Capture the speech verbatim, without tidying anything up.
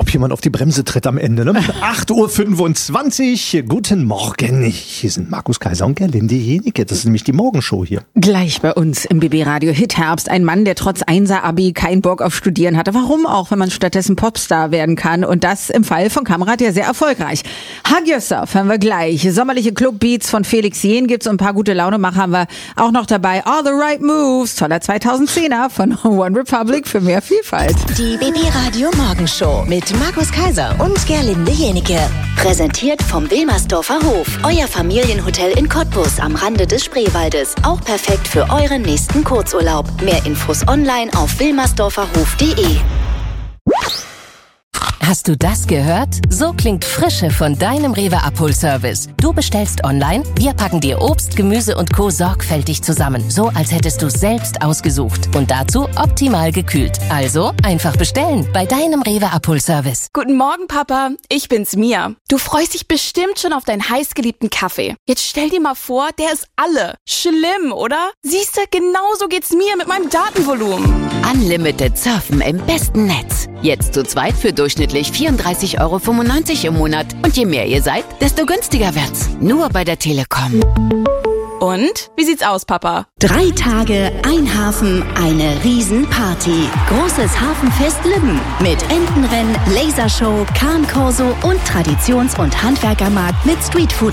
ob jemand auf die Bremse tritt am Ende. Ne? acht Uhr fünfundzwanzig. Guten Morgen. Hier sind Markus Kaiser und Gerlinde Jenike. Das ist nämlich die Morgenshow hier. Gleich bei uns im B B Radio Hit Herbst. Ein Mann, der trotz Einser-Abi keinen Bock auf Studieren hatte. Warum auch, wenn man stattdessen Popstar werden kann? Und das im Fall von Kamerad ja sehr erfolgreich. Hug Yourself hören wir gleich. Sommerliche Clubbeats von Felix Jähn gibt's und ein paar gute Launemacher haben wir auch noch dabei. All the Right Moves, toller zweitausendzehner von One Republic für mehr Vielfalt. Die B B Radio Morgenshow mit Markus Kaiser und Gerlinde Jenike. Präsentiert vom Wilmersdorfer Hof. Euer Familienhotel in Cottbus am Rande des Spreewaldes. Auch perfekt für euren nächsten Kurzurlaub. Mehr Infos online auf wilmersdorferhof punkt de. Hast du das gehört? So klingt Frische von deinem Rewe-Abholservice. Du bestellst online, wir packen dir Obst, Gemüse und Co. sorgfältig zusammen. So, als hättest du es selbst ausgesucht. Und dazu optimal gekühlt. Also einfach bestellen bei deinem Rewe-Abholservice. Guten Morgen, Papa. Ich bin's, Mia. Du freust dich bestimmt schon auf deinen heißgeliebten Kaffee. Jetzt stell dir mal vor, der ist alle. Schlimm, oder? Siehst du, genauso geht's mir mit meinem Datenvolumen. Unlimited Surfen im besten Netz. Jetzt zu zweit für durchschnittlich vierunddreißig Euro fünfundneunzig im Monat. Und je mehr ihr seid, desto günstiger wird's. Nur bei der Telekom. Und? Wie sieht's aus, Papa? Drei Tage, ein Hafen, eine Riesenparty. Großes Hafenfest Lübben. Mit Entenrennen, Lasershow, Kahnkorso und Traditions- und Handwerkermarkt mit Streetfood.